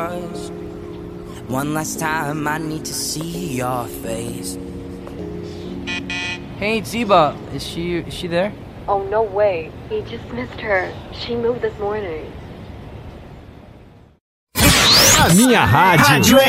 One last time, I need to see your face. Hey, Ziba, is she there? Oh, no way. He just missed her. She moved this morning. A minha rádio